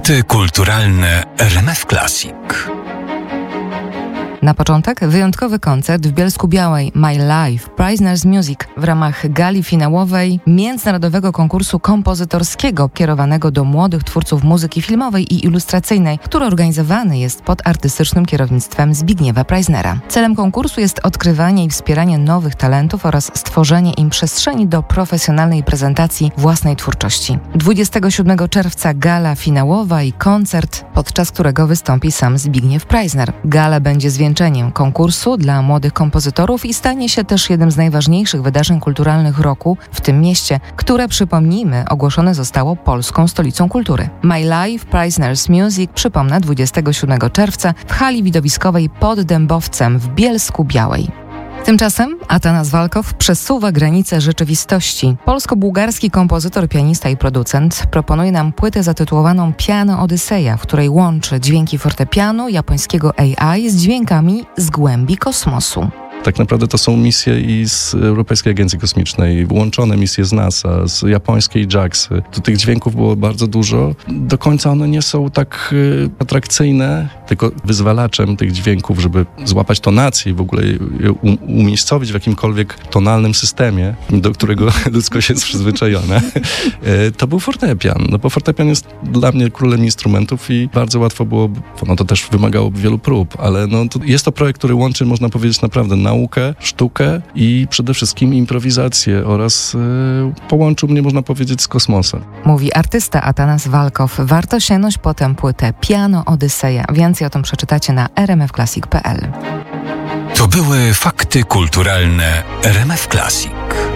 Fakty kulturalne RMF Classic. Na początek wyjątkowy koncert w Bielsku-Białej My Life Prisoners Music w ramach gali finałowej międzynarodowego konkursu kompozytorskiego kierowanego do młodych twórców muzyki filmowej i ilustracyjnej, który organizowany jest pod artystycznym kierownictwem Zbigniewa Preissnera. Celem konkursu jest odkrywanie i wspieranie nowych talentów oraz stworzenie im przestrzeni do profesjonalnej prezentacji własnej twórczości. 27 czerwca gala finałowa i koncert, podczas którego wystąpi sam Zbigniew Preissner. Gala będzie zwieńczeniem konkursu dla młodych kompozytorów i stanie się też jednym z najważniejszych wydarzeń kulturalnych roku w tym mieście, które, przypomnijmy, ogłoszone zostało polską stolicą kultury. My Life Prisoners Music, przypomnę, 27 czerwca w hali widowiskowej pod Dębowcem w Bielsku-Białej. Tymczasem Atanas Walkow przesuwa granice rzeczywistości. Polsko-bułgarski kompozytor, pianista i producent proponuje nam płytę zatytułowaną Piano Odyseja, w której łączy dźwięki fortepianu, japońskiego AI z dźwiękami z głębi kosmosu. Tak naprawdę to są misje i z Europejskiej Agencji Kosmicznej, łączone misje z NASA, z japońskiej JAXy. Tu tych dźwięków było bardzo dużo. Do końca one nie są tak atrakcyjne, tylko wyzwalaczem tych dźwięków, żeby złapać tonację i w ogóle je umiejscowić w jakimkolwiek tonalnym systemie, do którego ludzkość jest przyzwyczajona. To był fortepian. No bo fortepian jest dla mnie królem instrumentów i bardzo łatwo było, no to też wymagało wielu prób, ale no to jest to projekt, który łączy, można powiedzieć, naprawdę naukę, sztukę i przede wszystkim improwizację oraz połączył mnie, można powiedzieć, z kosmosem. Mówi artysta Atanas Walkow. Warto sięgnąć po tę płytę Piano Odyseja. Więcej o tym przeczytacie na rmfclassic.pl. To były fakty kulturalne RMF Classic.